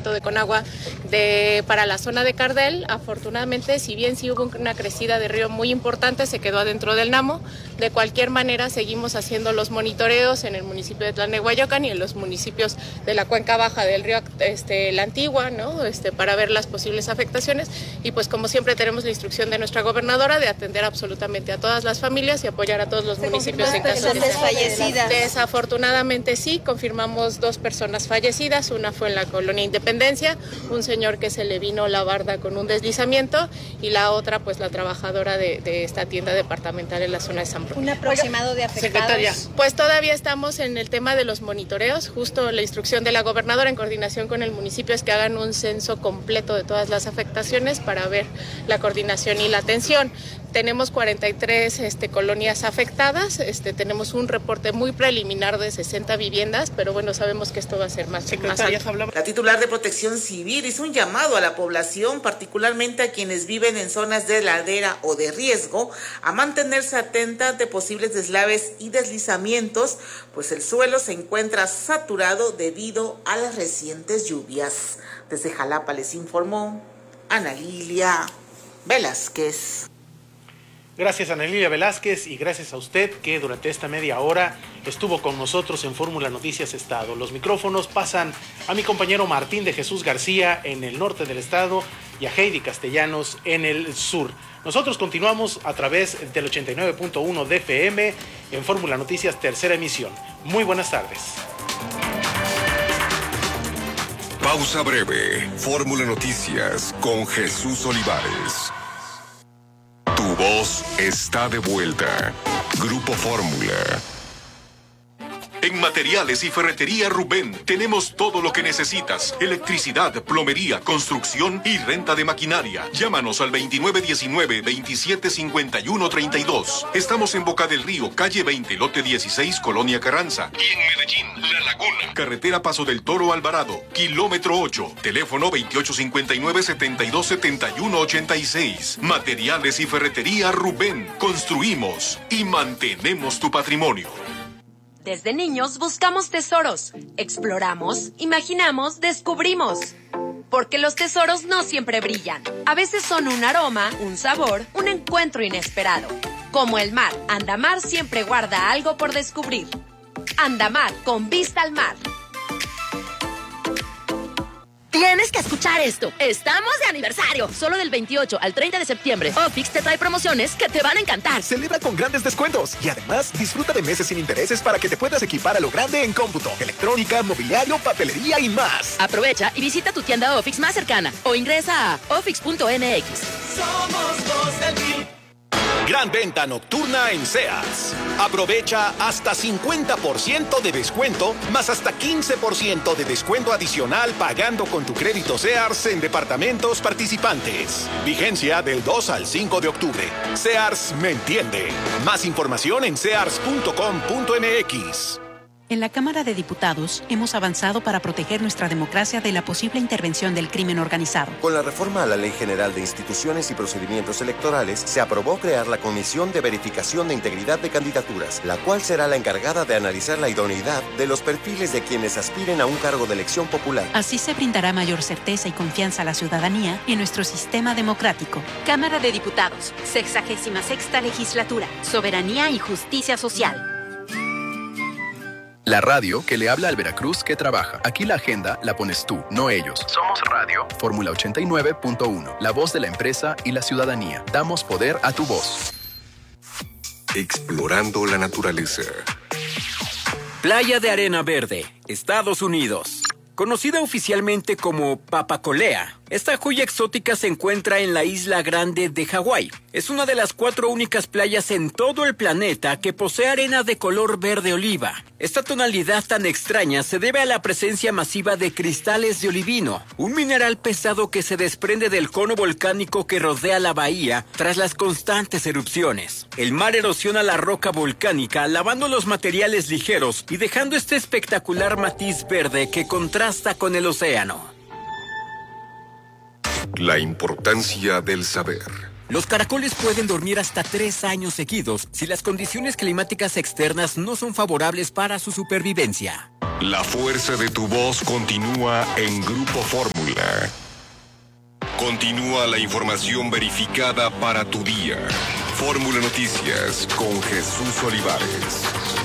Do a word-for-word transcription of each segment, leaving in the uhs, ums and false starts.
tanto de Conagua de, para la zona de Cardel. Afortunadamente, si bien sí hubo una crecida de río muy importante, se quedó adentro del Namo. De cualquier manera, seguimos haciendo los monitoreos en el municipio de Tlalnehuayocan y en los municipios de la cuenca baja del río este, La Antigua, ¿no? Este, para ver las posibles afectaciones. Y pues como siempre tenemos la instrucción de nuestra gobernadora de atender absolutamente a todas las familias y apoyar a todos los municipios en caso de fallecidas. Desafortunadamente sí, confirmamos dos personas fallecidas. Una fue en la colonia Independencia, un señor que se le vino la barda con un deslizamiento, y la otra pues la trabajadora de, de esta tienda departamental en la zona de San Bruno. ¿Un aproximado de afectados? Secretaria. Pues todavía estamos en el tema de los monitoreos. Justo la instrucción de la gobernadora en coordinación con el municipio es que hagan un censo completo de todas las afectaciones para ver la coordinación y la atención. Tenemos cuarenta y tres este, colonias afectadas, este, tenemos un reporte muy preliminar de sesenta viviendas, pero bueno, sabemos que esto va a ser más, más alto. La titular de Protección Civil hizo un llamado a la población, particularmente a quienes viven en zonas de ladera o de riesgo, a mantenerse atenta ante posibles deslaves y deslizamientos, pues el suelo se encuentra saturado debido a las recientes lluvias. Desde Jalapa les informó Ana Lilia Velázquez. Gracias, Ana Lilia Velázquez, y gracias a usted que durante esta media hora estuvo con nosotros en Fórmula Noticias Estado. Los micrófonos pasan a mi compañero Martín de Jesús García en el norte del estado y a Heidi Castellanos en el sur. Nosotros continuamos a través del ochenta y nueve punto uno de F M en Fórmula Noticias, tercera emisión. Muy buenas tardes. Pausa breve. Fórmula Noticias con Jesús Olivares. Tu voz está de vuelta. Grupo Fórmula. En Materiales y Ferretería Rubén tenemos todo lo que necesitas: electricidad, plomería, construcción y renta de maquinaria. Llámanos al veintinueve diecinueve, veintisiete cincuenta y uno treinta y dos. Estamos en Boca del Río, calle veinte, lote dieciséis, Colonia Carranza. Y en Medellín, La Laguna, carretera Paso del Toro Alvarado, kilómetro ocho. Teléfono veintiocho cincuenta y nueve, setenta y dos setenta y uno ochenta y seis. Materiales y Ferretería Rubén. Construimos y mantenemos tu patrimonio. Desde niños buscamos tesoros, exploramos, imaginamos, descubrimos. Porque los tesoros no siempre brillan. A veces son un aroma, un sabor, un encuentro inesperado. Como el mar, Andamar siempre guarda algo por descubrir. Andamar, con vista al mar. Tienes que escuchar esto. Estamos de aniversario. Solo del veintiocho al treinta de septiembre, Ofix te trae promociones que te van a encantar. Celebra con grandes descuentos y además disfruta de meses sin intereses para que te puedas equipar a lo grande en cómputo, electrónica, mobiliario, papelería y más. Aprovecha y visita tu tienda Ofix más cercana o ingresa a ofix punto m x. Somos dos de mil. Gran venta nocturna en Sears. Aprovecha hasta cincuenta por ciento de descuento, más hasta quince por ciento de descuento adicional pagando con tu crédito Sears en departamentos participantes. Vigencia del dos al cinco de octubre. Sears me entiende. Más información en sears punto com punto m x. En la Cámara de Diputados hemos avanzado para proteger nuestra democracia de la posible intervención del crimen organizado. Con la reforma a la Ley General de Instituciones y Procedimientos Electorales, se aprobó crear la Comisión de Verificación de Integridad de Candidaturas, la cual será la encargada de analizar la idoneidad de los perfiles de quienes aspiren a un cargo de elección popular. Así se brindará mayor certeza y confianza a la ciudadanía y en nuestro sistema democrático. Cámara de Diputados, sexagésima sexta legislatura, soberanía y justicia social. La radio que le habla al Veracruz que trabaja. Aquí la agenda la pones tú, no ellos. Somos Radio. Fórmula ochenta y nueve punto uno. La voz de la empresa y la ciudadanía. Damos poder a tu voz. Explorando la naturaleza. Playa de Arena Verde, Estados Unidos. Conocida oficialmente como Papacolea, esta joya exótica se encuentra en la Isla Grande de Hawái. Es una de las cuatro únicas playas en todo el planeta que posee arena de color verde oliva. Esta tonalidad tan extraña se debe a la presencia masiva de cristales de olivino, un mineral pesado que se desprende del cono volcánico que rodea la bahía tras las constantes erupciones. El mar erosiona la roca volcánica, lavando los materiales ligeros y dejando este espectacular matiz verde que contrasta con el océano. La importancia del saber. Los caracoles pueden dormir hasta tres años seguidos si las condiciones climáticas externas no son favorables para su supervivencia. La fuerza de tu voz continúa en Grupo Fórmula. Continúa la información verificada para tu día. Fórmula Noticias con Jesús Olivares.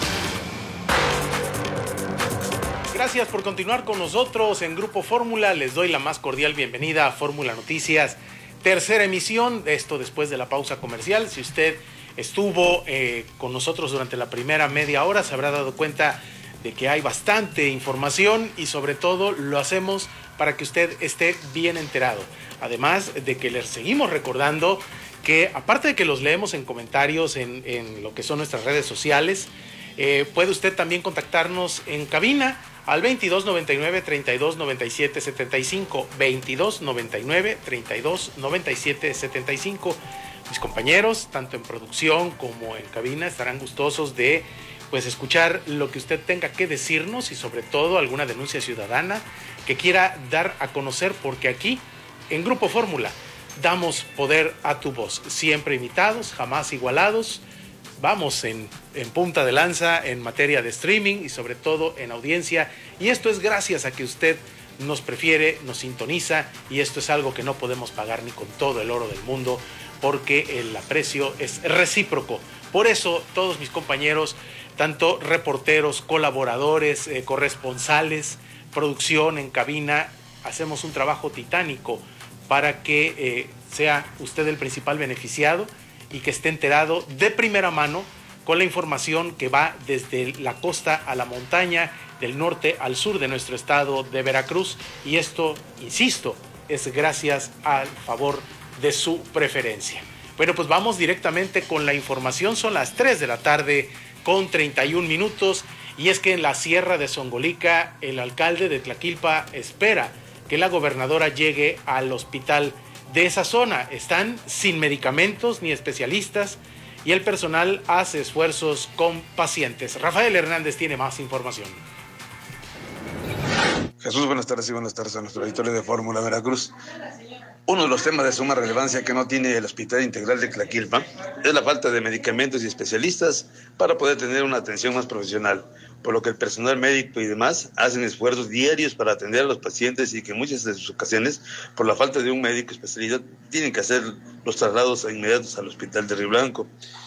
Gracias por continuar con nosotros en Grupo Fórmula. Les doy la más cordial bienvenida a Fórmula Noticias, tercera emisión. Esto después de la pausa comercial. Si usted estuvo eh, con nosotros durante la primera media hora, se habrá dado cuenta de que hay bastante información y sobre todo lo hacemos para que usted esté bien enterado. Además de que les seguimos recordando que aparte de que los leemos en comentarios en, en lo que son nuestras redes sociales, eh, puede usted también contactarnos en cabina al veintidós noventa y nueve, treinta y dos noventa y siete, setenta y cinco, veintidós noventa y nueve, treinta y dos noventa y siete, setenta y cinco. Mis compañeros, tanto en producción como en cabina, estarán gustosos de pues escuchar lo que usted tenga que decirnos y sobre todo alguna denuncia ciudadana que quiera dar a conocer, porque aquí en Grupo Fórmula damos poder a tu voz, siempre imitados, jamás igualados. Vamos en, en punta de lanza en materia de streaming y sobre todo en audiencia, y esto es gracias a que usted nos prefiere, nos sintoniza, y esto es algo que no podemos pagar ni con todo el oro del mundo, porque el aprecio es recíproco. Por eso todos mis compañeros, tanto reporteros, colaboradores, eh, corresponsales, producción en cabina, hacemos un trabajo titánico para que eh, sea usted el principal beneficiado y que esté enterado de primera mano con la información que va desde la costa a la montaña, del norte al sur de nuestro estado de Veracruz. Y esto, insisto, es gracias al favor de su preferencia. Bueno, pues vamos directamente con la información. Son las tres de la tarde con treinta y un minutos, y es que en la Sierra de Zongolica el alcalde de Tlaquilpa espera que la gobernadora llegue al hospital de esa zona. Están sin medicamentos ni especialistas y el personal hace esfuerzos con pacientes. Rafael Hernández tiene más información. Jesús, buenas tardes y buenas tardes a nuestro auditorio de Fórmula Veracruz. Uno de los temas de suma relevancia que no tiene el Hospital Integral de Tlaquilpa es la falta de medicamentos y especialistas para poder tener una atención más profesional, por lo que el personal médico y demás hacen esfuerzos diarios para atender a los pacientes y que en muchas de sus ocasiones, por la falta de un médico especialista, tienen que hacer los traslados inmediatos al Hospital de Río Blanco.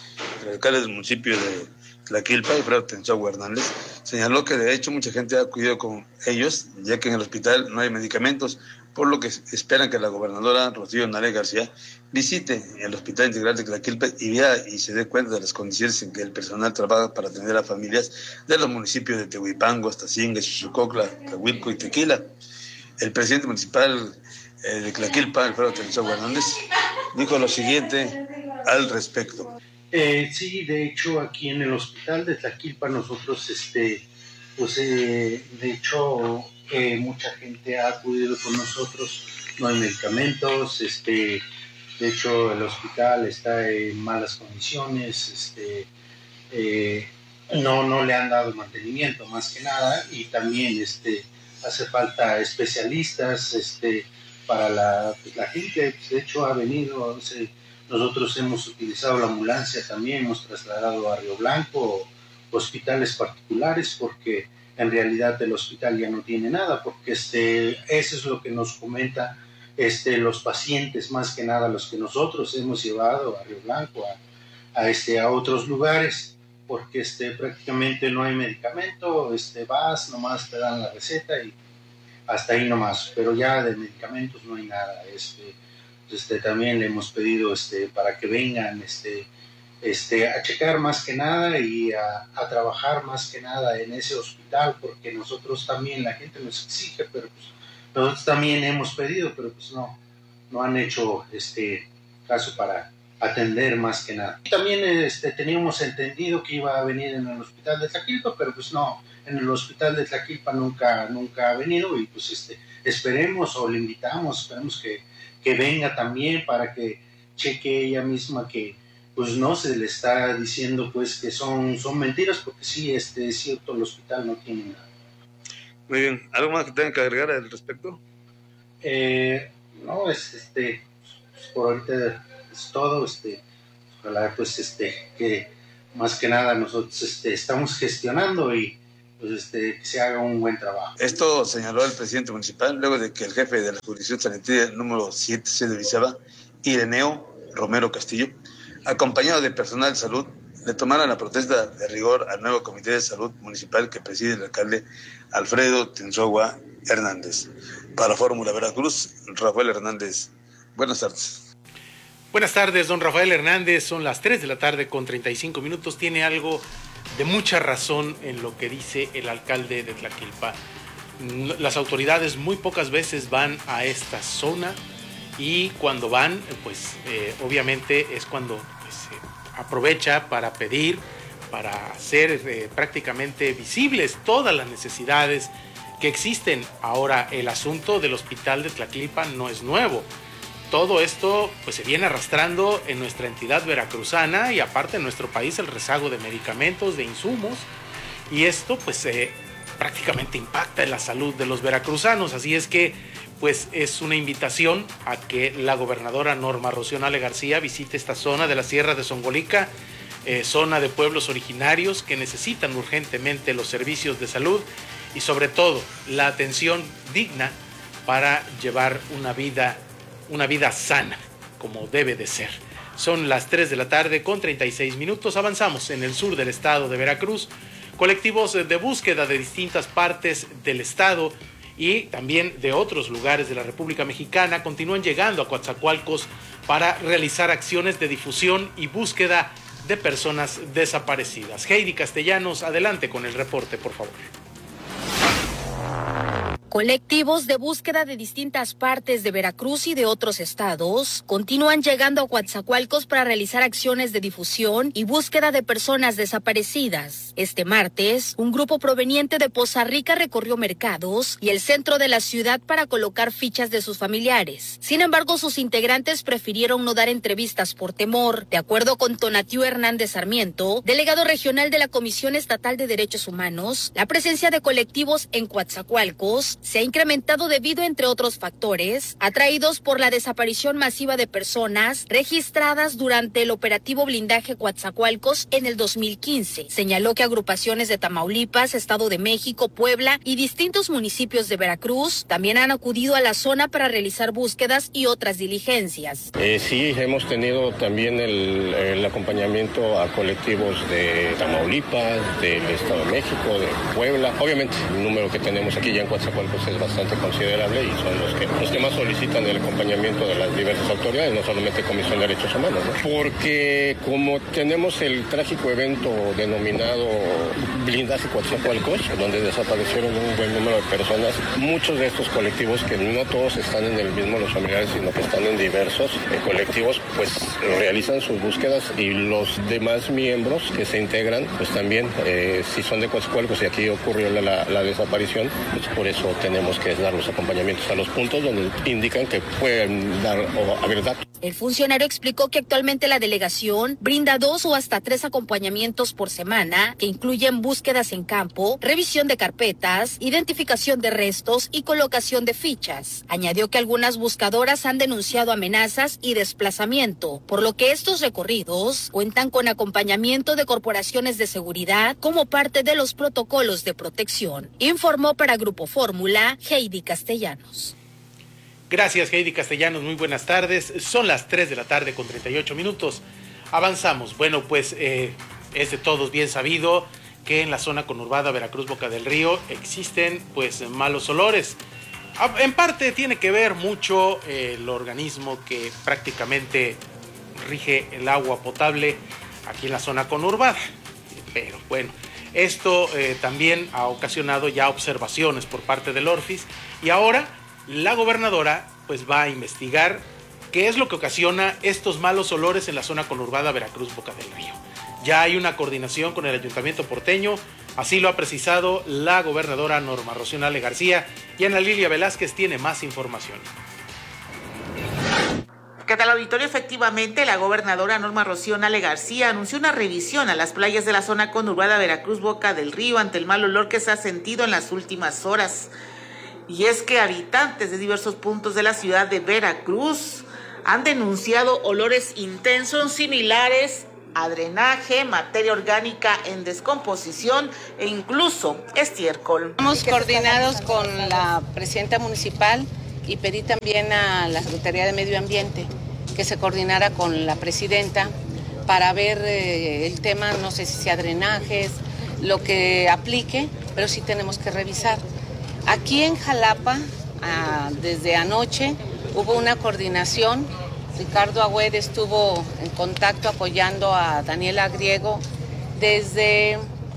El alcalde del municipio de Tlaquilpa, Alfredo Tenchagua Hernández, señaló que de hecho mucha gente ha acudido con ellos, ya que en el hospital no hay medicamentos, por lo que esperan que la gobernadora Rocío Nale García visite el Hospital Integral de Tlaquilpa y vea y se dé cuenta de las condiciones en que el personal trabaja para atender a familias de los municipios de Tehuipango, Astacinga, Xuchucocla, Tlahuilco y Tequila. El presidente municipal eh, de Tlaquilpa, Alfredo Tenchagua Hernández, dijo lo siguiente al respecto. Eh, sí, de hecho, aquí en el hospital de Tlaquilpa nosotros, este, pues, eh, de hecho, eh, mucha gente ha acudido con nosotros, no hay medicamentos, este, de hecho, el hospital está en malas condiciones, este, eh, no, no le han dado mantenimiento más que nada, y también, este, hace falta especialistas, este, para la, pues, la gente, pues, de hecho, ha venido, se, nosotros hemos utilizado la ambulancia también, hemos trasladado a Río Blanco, hospitales particulares, porque en realidad el hospital ya no tiene nada, porque este, eso es lo que nos comenta este, los pacientes, más que nada los que nosotros hemos llevado a Río Blanco, a, a, este, a otros lugares, porque este, prácticamente no hay medicamento, este, vas, nomás te dan la receta y hasta ahí nomás, pero ya de medicamentos no hay nada. Este, Este, también le hemos pedido este, para que vengan este, este, a checar más que nada y a, a trabajar más que nada en ese hospital, porque nosotros también, la gente nos exige, pero pues, nosotros también hemos pedido, pero pues no, no han hecho este, caso para atender más que nada. Y también este, teníamos entendido que iba a venir en el hospital de Tlaquilpa, pero pues no, en el hospital de Tlaquilpa nunca, nunca ha venido, y pues este, esperemos o le invitamos, esperemos que que venga también para que cheque ella misma que pues no se le está diciendo pues que son, son mentiras, porque sí, este, es cierto, el hospital no tiene nada. Muy bien, ¿algo más que tengan que agregar al respecto? Eh, no, es, este, pues, por ahorita es todo, este, ojalá pues este, que más que nada nosotros este, estamos gestionando y pues este, que se haga un buen trabajo. Esto señaló el presidente municipal luego de que el jefe de la jurisdicción sanitaria número siete C de Orizaba, Ireneo Romero Castillo, acompañado de personal de salud, le tomaron la protesta de rigor al nuevo comité de salud municipal que preside el alcalde Alfredo Tenzogua Hernández. Para Fórmula Veracruz, Rafael Hernández. Buenas tardes. Buenas tardes, don Rafael Hernández. Son las tres de la tarde con treinta y cinco minutos. Tiene algo de mucha razón en lo que dice el alcalde de Tlaquilpa. Las autoridades muy pocas veces van a esta zona y cuando van, pues eh, obviamente es cuando pues, se aprovecha para pedir, para hacer eh, prácticamente visibles todas las necesidades que existen. Ahora, el asunto del hospital de Tlaquilpa no es nuevo. Todo esto pues se viene arrastrando en nuestra entidad veracruzana y aparte en nuestro país el rezago de medicamentos, de insumos, y esto pues eh, prácticamente impacta en la salud de los veracruzanos. Así es que pues es una invitación a que la gobernadora Norma Rocío Nale García visite esta zona de la Sierra de Zongolica, eh, zona de pueblos originarios que necesitan urgentemente los servicios de salud y sobre todo la atención digna para llevar una vida una vida sana, como debe de ser. Son las tres de la tarde con treinta y seis minutos. Avanzamos en el sur del estado de Veracruz. Colectivos de búsqueda de distintas partes del estado y también de otros lugares de la República Mexicana continúan llegando a Coatzacoalcos para realizar acciones de difusión y búsqueda de personas desaparecidas. Heidi Castellanos, adelante con el reporte, por favor. Colectivos de búsqueda de distintas partes de Veracruz y de otros estados continúan llegando a Coatzacoalcos para realizar acciones de difusión y búsqueda de personas desaparecidas. Este martes, un grupo proveniente de Poza Rica recorrió mercados y el centro de la ciudad para colocar fichas de sus familiares. Sin embargo, sus integrantes prefirieron no dar entrevistas por temor. De acuerdo con Tonatiu Hernández Sarmiento, delegado regional de la Comisión Estatal de Derechos Humanos, la presencia de colectivos en Coatzacoalcos se ha incrementado debido, entre otros factores, atraídos por la desaparición masiva de personas registradas durante el operativo Blindaje Coatzacoalcos en el dos mil quince. Señaló que agrupaciones de Tamaulipas, Estado de México, Puebla y distintos municipios de Veracruz también han acudido a la zona para realizar búsquedas y otras diligencias. Eh, sí, hemos tenido también el, el acompañamiento a colectivos de Tamaulipas, del Estado de México, de Puebla. Obviamente, el número que tenemos aquí ya en Coatzacoalcos es bastante considerable y son los que, los que más solicitan el acompañamiento de las diversas autoridades, no solamente Comisión de Derechos Humanos, ¿no? Porque como tenemos el trágico evento denominado Blindaje Coatzacoalcos, donde desaparecieron un buen número de personas, muchos de estos colectivos, que no todos están en el mismo los familiares, sino que están en diversos eh, colectivos, pues realizan sus búsquedas y los demás miembros que se integran, pues también, eh, si son de Coatzacoalcos y aquí ocurrió la, la, la desaparición, pues por eso tenemos que dar los acompañamientos a los puntos donde indican que pueden dar o haber datos. El funcionario explicó que actualmente la delegación brinda dos o hasta tres acompañamientos por semana, que incluyen búsquedas en campo, revisión de carpetas, identificación de restos y colocación de fichas. Añadió que algunas buscadoras han denunciado amenazas y desplazamiento, por lo que estos recorridos cuentan con acompañamiento de corporaciones de seguridad como parte de los protocolos de protección. Informó para Grupo Fórmula, Heidi Castellanos. Gracias, Heidi Castellanos, muy buenas tardes. Son las tres de la tarde con treinta y ocho minutos. Avanzamos. Bueno, pues eh, es de todos bien sabido que en la zona conurbada Veracruz-Boca del Río existen pues malos olores. En parte tiene que ver mucho eh, el organismo que prácticamente rige el agua potable aquí en la zona conurbada. Pero bueno, esto eh, también ha ocasionado ya observaciones por parte del Orfis y ahora la gobernadora pues va a investigar qué es lo que ocasiona estos malos olores en la zona conurbada Veracruz-Boca del Río. Ya hay una coordinación con el ayuntamiento porteño, así lo ha precisado la gobernadora Norma Rocío Nale García, y Ana Lilia Velázquez tiene más información. ¿Qué tal, auditorio? Efectivamente, la gobernadora Norma Rocío Nale García anunció una revisión a las playas de la zona conurbada Veracruz-Boca del Río ante el mal olor que se ha sentido en las últimas horas. Y es que habitantes de diversos puntos de la ciudad de Veracruz han denunciado olores intensos similares a drenaje, materia orgánica en descomposición e incluso estiércol. Estamos coordinados con la presidenta municipal y pedí también a la Secretaría de Medio Ambiente que se coordinara con la presidenta para ver eh, el tema, no sé si sea drenajes, lo que aplique, pero sí tenemos que revisar. Aquí en Jalapa, ah, desde anoche, hubo una coordinación. Ricardo Agüed estuvo en contacto apoyando a Daniela Griego desde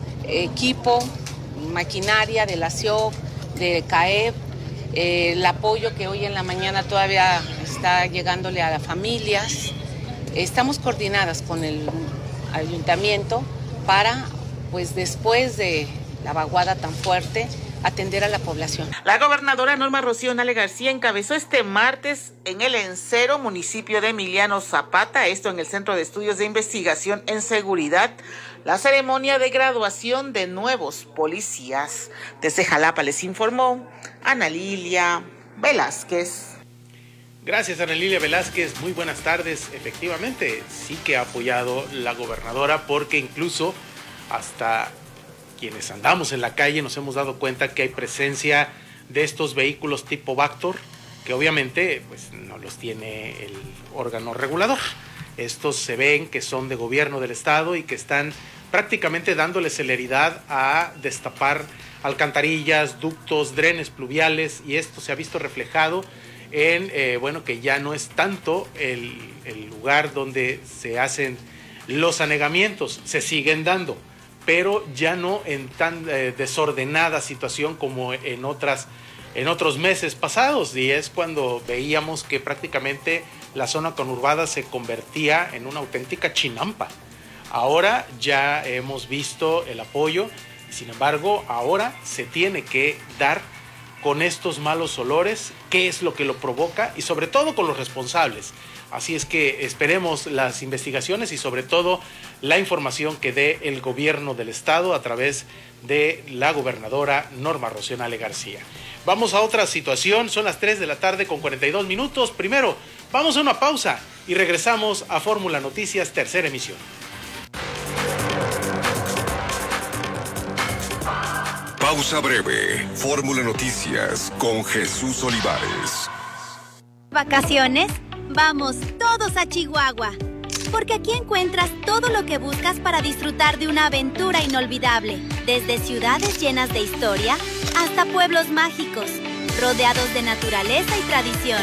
equipo, maquinaria de la C I O B, de CAEB, eh, el apoyo que hoy en la mañana todavía está llegándole a las familias. Estamos coordinadas con el ayuntamiento para, pues después de la vaguada tan fuerte, atender a la población. La gobernadora Norma Rocío Nale García encabezó este martes en el Encero, municipio de Emiliano Zapata, esto en el Centro de Estudios de Investigación en Seguridad, la ceremonia de graduación de nuevos policías. Desde Jalapa les informó Ana Lilia Velázquez. Gracias, Ana Lilia Velázquez. Muy buenas tardes. Efectivamente, sí que ha apoyado la gobernadora, porque incluso hasta quienes andamos en la calle nos hemos dado cuenta que hay presencia de estos vehículos tipo Vactor, que obviamente pues no los tiene el órgano regulador. Estos se ven que son de gobierno del estado y que están prácticamente dándole celeridad a destapar alcantarillas, ductos, drenes pluviales, y esto se ha visto reflejado en, eh, bueno, que ya no es tanto el, el lugar donde se hacen los anegamientos, se siguen dando, pero ya no en tan eh, desordenada situación como en otras en otros meses pasados, y es cuando veíamos que prácticamente la zona conurbada se convertía en una auténtica chinampa. Ahora ya hemos visto el apoyo, sin embargo, ahora se tiene que dar con estos malos olores, qué es lo que lo provoca y sobre todo con los responsables. Así es que esperemos las investigaciones y sobre todo la información que dé el gobierno del estado a través de la gobernadora Norma Rocío Nale García. Vamos a otra situación, son las tres de la tarde con cuarenta y dos minutos. Primero, vamos a una pausa y regresamos a Fórmula Noticias, tercera emisión. Pausa breve. Fórmula Noticias con Jesús Olivares. ¿Vacaciones? Vamos todos a Chihuahua, porque aquí encuentras todo lo que buscas para disfrutar de una aventura inolvidable, desde ciudades llenas de historia hasta pueblos mágicos, rodeados de naturaleza y tradición.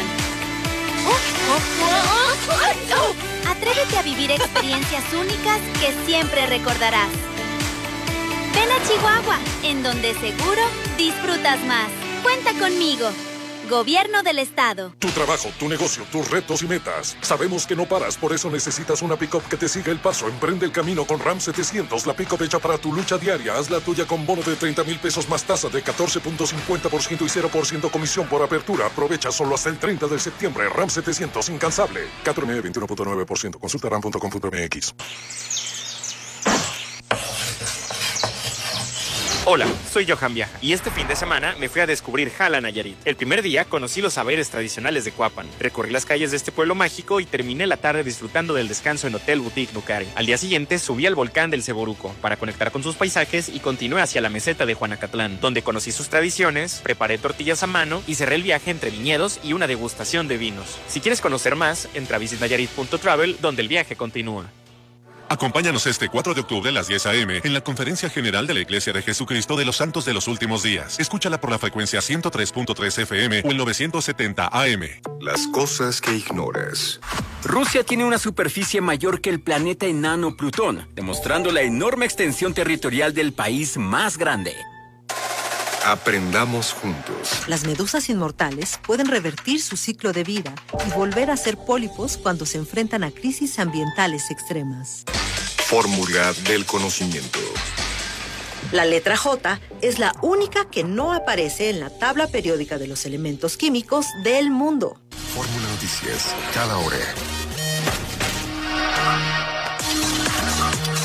Atrévete a vivir experiencias únicas que siempre recordarás. Ven a Chihuahua, en donde seguro disfrutas más. Cuenta conmigo. Gobierno del Estado. Tu trabajo, tu negocio, tus retos y metas. Sabemos que no paras, por eso necesitas una pick-up que te siga el paso. Emprende el camino con Ram setecientos, la pick-up hecha para tu lucha diaria. Haz la tuya con bono de treinta mil pesos más tasa de catorce punto cincuenta por ciento y cero por ciento comisión por apertura. Aprovecha solo hasta el treinta de septiembre. Ram setecientos, incansable. cuatro M veintiuno punto nueve por ciento. Consulta ram punto com punto m x. Hola, soy Johan Viaja y este fin de semana me fui a descubrir Jala, Nayarit. El primer día conocí los saberes tradicionales de Cuapan, recorrí las calles de este pueblo mágico y terminé la tarde disfrutando del descanso en Hotel Boutique Nucari. Al día siguiente subí al volcán del Ceboruco para conectar con sus paisajes y continué hacia la meseta de Juanacatlán, donde conocí sus tradiciones, preparé tortillas a mano y cerré el viaje entre viñedos y una degustación de vinos. Si quieres conocer más, entra a visit nayarit punto travel, donde el viaje continúa. Acompáñanos este cuatro de octubre a las diez a eme en la Conferencia General de la Iglesia de Jesucristo de los Santos de los Últimos Días. Escúchala por la frecuencia ciento tres punto tres efe eme o el novecientos setenta a eme. Las cosas que ignoras. Rusia tiene una superficie mayor que el planeta enano Plutón, demostrando la enorme extensión territorial del país más grande. Aprendamos juntos. Las medusas inmortales pueden revertir su ciclo de vida y volver a ser pólipos cuando se enfrentan a crisis ambientales extremas. Fórmula del conocimiento. La letra J es la única que no aparece en la tabla periódica de los elementos químicos del mundo. Fórmula Noticias, cada hora.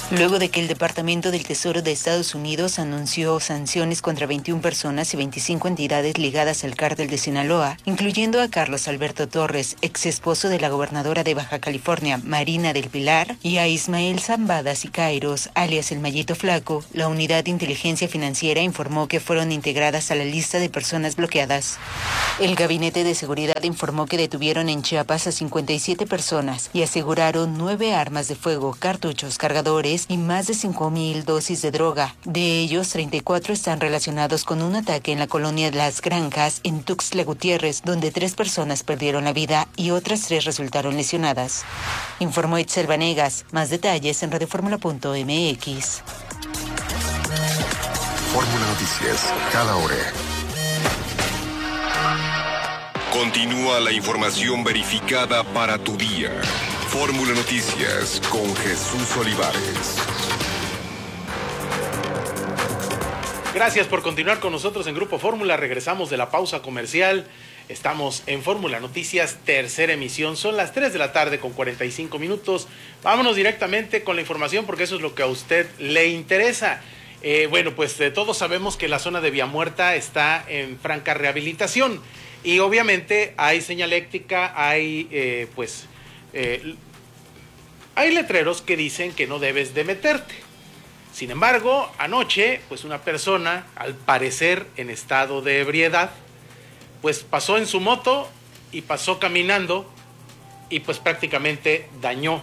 Luego de que el Departamento del Tesoro de Estados Unidos anunció sanciones contra veintiuna personas y veinticinco entidades ligadas al cártel de Sinaloa, incluyendo a Carlos Alberto Torres, ex esposo de la gobernadora de Baja California, Marina del Pilar, y a Ismael Zambada Sicairos, alias el Mallito Flaco, la Unidad de Inteligencia Financiera informó que fueron integradas a la lista de personas bloqueadas. El Gabinete de Seguridad informó que detuvieron en Chiapas a cincuenta y siete personas y aseguraron nueve armas de fuego, cartuchos, cargadores y más de cinco mil dosis de droga. De ellos, treinta y cuatro están relacionados con un ataque en la colonia de Las Granjas, en Tuxtla Gutiérrez, donde tres personas perdieron la vida y otras tres resultaron lesionadas. Informó Itzel Vanegas. Más detalles en radioformula punto m x. Fórmula Noticias, cada hora. Continúa la información verificada para tu día. Fórmula Noticias con Jesús Olivares. Gracias por continuar con nosotros en Grupo Fórmula. Regresamos de la pausa comercial. Estamos en Fórmula Noticias, tercera emisión. Son las tres de la tarde con cuarenta y cinco minutos. Vámonos directamente con la información porque eso es lo que a usted le interesa. Eh, bueno, pues eh, todos sabemos que la zona de Villamuerta está en franca rehabilitación y obviamente hay señaléctica, hay eh, pues... Eh, hay letreros que dicen que no debes de meterte. Sin embargo, anoche, pues una persona, al parecer en estado de ebriedad, pues pasó en su moto y pasó caminando y pues prácticamente dañó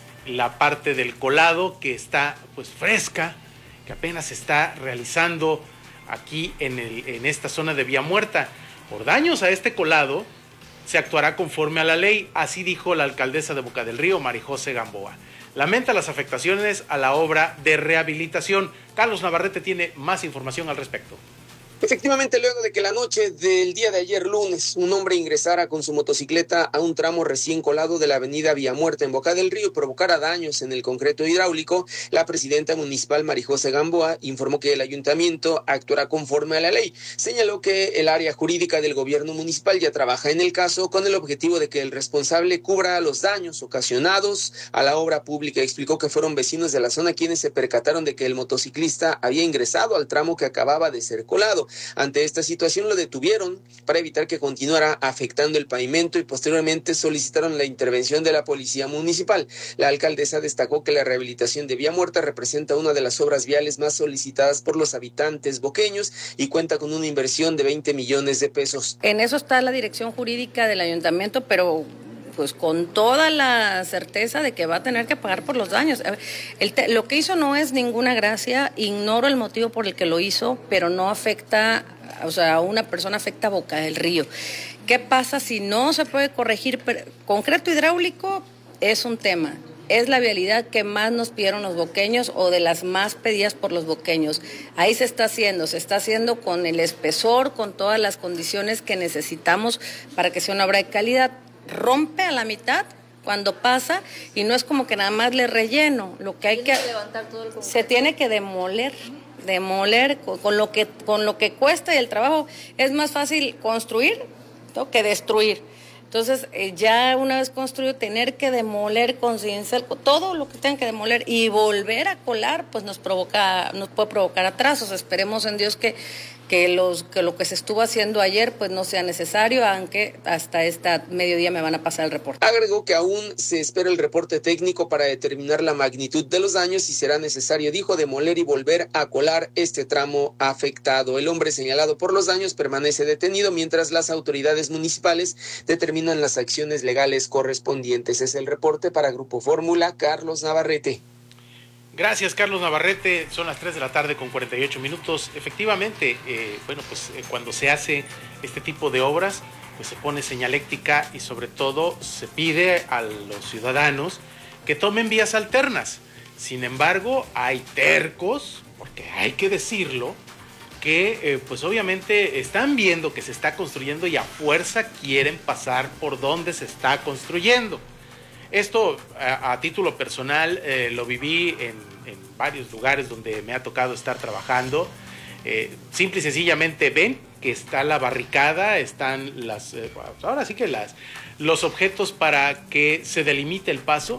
la parte del colado que está pues fresca, que apenas se está realizando aquí en, el, en esta zona de Villamuerta. Por daños a este colado, se actuará conforme a la ley, así dijo la alcaldesa de Boca del Río, Marijose Gamboa. Lamenta las afectaciones a la obra de rehabilitación. Carlos Navarrete tiene más información al respecto. Efectivamente, luego de que la noche del día de ayer lunes un hombre ingresara con su motocicleta a un tramo recién colado de la avenida Villamuerta en Boca del Río y provocara daños en el concreto hidráulico, la presidenta municipal Marijose Gamboa informó que el ayuntamiento actuará conforme a la ley. Señaló que el área jurídica del gobierno municipal ya trabaja en el caso con el objetivo de que el responsable cubra los daños ocasionados a la obra pública. Explicó que fueron vecinos de la zona quienes se percataron de que el motociclista había ingresado al tramo que acababa de ser colado. Ante esta situación lo detuvieron para evitar que continuara afectando el pavimento y posteriormente solicitaron la intervención de la policía municipal. La alcaldesa destacó que la rehabilitación de Villamuerta representa una de las obras viales más solicitadas por los habitantes boqueños y cuenta con una inversión de veinte millones de pesos. En eso está la dirección jurídica del ayuntamiento, pero pues con toda la certeza de que va a tener que pagar por los daños. El te, lo que hizo no es ninguna gracia, ignoro el motivo por el que lo hizo, pero no afecta, o sea, a una persona afecta a Boca del Río. ¿Qué pasa si no se puede corregir? Concreto hidráulico es un tema. Es la vialidad que más nos pidieron los boqueños o de las más pedidas por los boqueños. Ahí se está haciendo, se está haciendo con el espesor, con todas las condiciones que necesitamos para que sea una obra de calidad. Rompe a la mitad cuando pasa y no es como que nada más le relleno, lo que hay que, que levantar todo el se tiene que demoler, demoler con, con lo que con lo que cuesta y el trabajo. Es más fácil construir, ¿no?, que destruir. Entonces, eh, ya una vez construido, tener que demoler con cincel, todo lo que tengan que demoler y volver a colar, pues nos provoca, nos puede provocar atrasos. Esperemos en Dios que que los que lo que se estuvo haciendo ayer pues no sea necesario, aunque hasta esta mediodía me van a pasar el reporte. Agregó que aún se espera el reporte técnico para determinar la magnitud de los daños y será necesario, dijo, demoler y volver a colar este tramo afectado. El hombre señalado por los daños permanece detenido mientras las autoridades municipales determinan las acciones legales correspondientes. Es el reporte para Grupo Fórmula, Carlos Navarrete. Gracias, Carlos Navarrete. Son las tres de la tarde con cuarenta y ocho minutos. Efectivamente, eh, bueno, pues eh, cuando se hace este tipo de obras, pues se pone señaléctica y sobre todo se pide a los ciudadanos que tomen vías alternas. Sin embargo, hay tercos, porque hay que decirlo, que eh, pues obviamente están viendo que se está construyendo y a fuerza quieren pasar por donde se está construyendo. Esto a, a título personal eh, lo viví en, en varios lugares donde me ha tocado estar trabajando. Eh, simple y sencillamente ven que está la barricada, están las, eh, ahora sí que las, los objetos para que se delimite el paso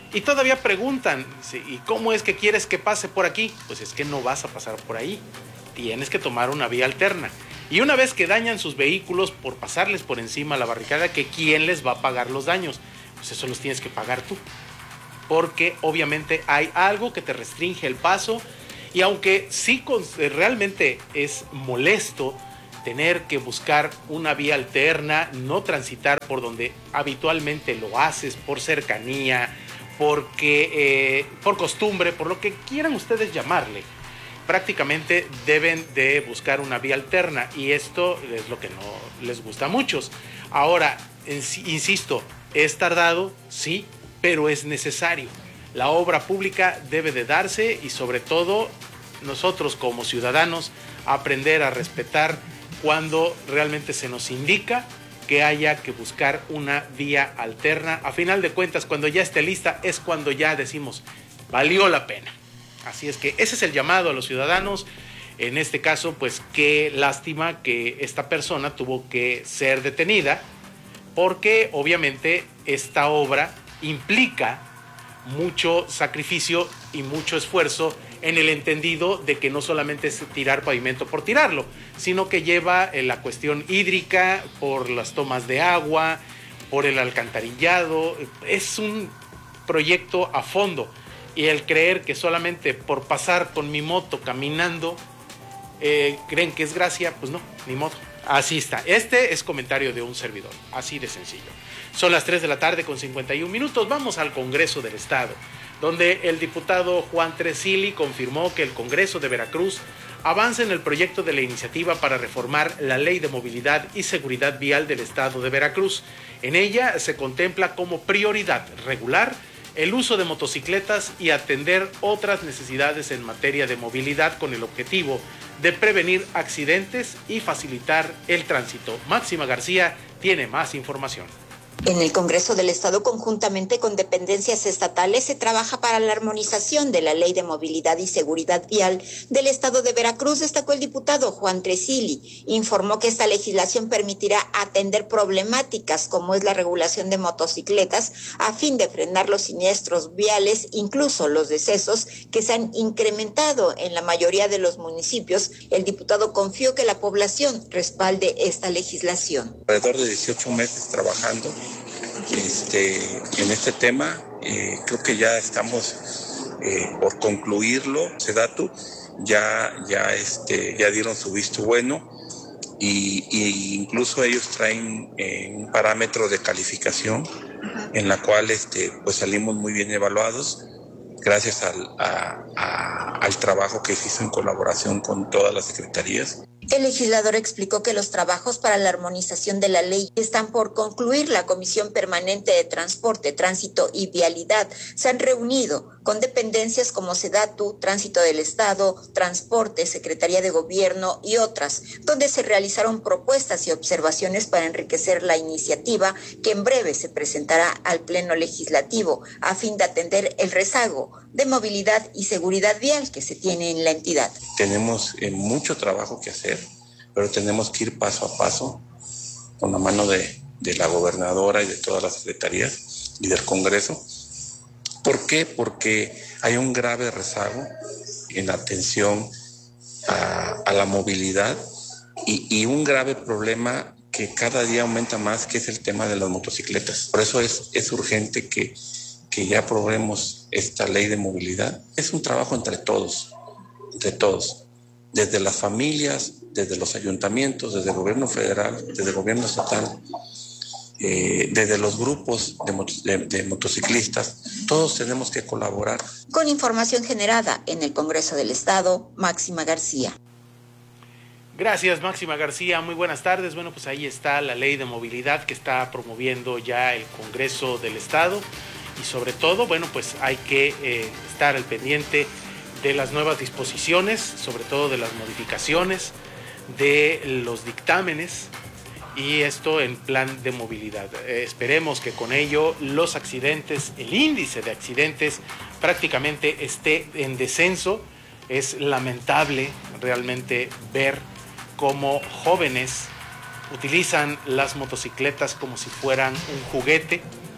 Y todavía preguntan, ¿y cómo es que quieres que pase por aquí? Pues es que no vas a pasar por ahí, tienes que tomar una vía alterna. Y una vez que dañan sus vehículos por pasarles por encima la barricada, ¿que quién les va a pagar los daños? Pues eso los tienes que pagar tú, porque obviamente hay algo que te restringe el paso. Y aunque sí realmente es molesto tener que buscar una vía alterna, no transitar por donde habitualmente lo haces, por cercanía, porque eh, por costumbre, por lo que quieran ustedes llamarle, prácticamente deben de buscar una vía alterna, y esto es lo que no les gusta a muchos. Ahora, insisto, es tardado, sí, pero es necesario. La obra pública debe de darse, y sobre todo nosotros como ciudadanos aprender a respetar cuando realmente se nos indica que haya que buscar una vía alterna. A final de cuentas, cuando ya esté lista es cuando ya decimos, valió la pena. Así es que ese es el llamado a los ciudadanos. En este caso, pues qué lástima que esta persona tuvo que ser detenida, porque obviamente esta obra implica mucho sacrificio y mucho esfuerzo, en el entendido de que no solamente es tirar pavimento por tirarlo, sino que lleva la cuestión hídrica, por las tomas de agua, por el alcantarillado. Es un proyecto a fondo, y el creer que solamente por pasar con mi moto caminando eh, creen que es gracia, pues no, ni modo. Así está. Este es comentario de un servidor, así de sencillo. Son las tres de la tarde con cincuenta y un minutos. Vamos al Congreso del Estado, donde el diputado Juan Tresili confirmó que el Congreso de Veracruz avanza en el proyecto de la iniciativa para reformar la Ley de Movilidad y Seguridad Vial del Estado de Veracruz. En ella se contempla como prioridad regular el uso de motocicletas y atender otras necesidades en materia de movilidad, con el objetivo de prevenir accidentes y facilitar el tránsito. Máxima García tiene más información. En el Congreso del Estado, conjuntamente con dependencias estatales, se trabaja para la armonización de la Ley de Movilidad y Seguridad Vial del Estado de Veracruz, destacó el diputado Juan Tresili. Informó que esta legislación permitirá atender problemáticas como es la regulación de motocicletas a fin de frenar los siniestros viales, incluso los decesos que se han incrementado en la mayoría de los municipios. El diputado confió que la población respalde esta legislación. Alrededor de dieciocho meses trabajando Este, en este tema, eh, creo que ya estamos eh, por concluirlo. SEDATU ya, ya, este, ya dieron su visto bueno, y, y incluso ellos traen eh, un parámetro de calificación en la cual este, pues salimos muy bien evaluados gracias al, a, a, al trabajo que se hizo en colaboración con todas las secretarías. El legislador explicó que los trabajos para la armonización de la ley están por concluir. La Comisión Permanente de Transporte, Tránsito y Vialidad se han reunido con dependencias como SEDATU, Tránsito del Estado, Transporte, Secretaría de Gobierno y otras, donde se realizaron propuestas y observaciones para enriquecer la iniciativa, que en breve se presentará al Pleno Legislativo a fin de atender el rezago de movilidad y seguridad vial que se tiene en la entidad. Tenemos eh, mucho trabajo que hacer, pero tenemos que ir paso a paso con la mano de, de la gobernadora y de todas las secretarías y del Congreso. ¿Por qué? Porque hay un grave rezago en la atención a, a la movilidad y, y un grave problema que cada día aumenta más, que es el tema de las motocicletas. Por eso es, es urgente que, que ya aprobemos esta ley de movilidad. Es un trabajo entre todos, entre todos, desde las familias, desde los ayuntamientos, desde el gobierno federal, desde el gobierno estatal, eh, desde los grupos de, mot- de, de motociclistas. Todos tenemos que colaborar. Con información generada en el Congreso del Estado, Máxima García. Gracias, Máxima García. Muy buenas tardes. Bueno, pues ahí está la ley de movilidad que está promoviendo ya el Congreso del Estado, y sobre todo, bueno, pues hay que eh, estar al pendiente de las nuevas disposiciones, sobre todo de las modificaciones, de los dictámenes, y esto en plan de movilidad. Eh, esperemos que con ello los accidentes, el índice de accidentes prácticamente esté en descenso. Es lamentable realmente ver cómo jóvenes utilizan las motocicletas como si fueran un juguete,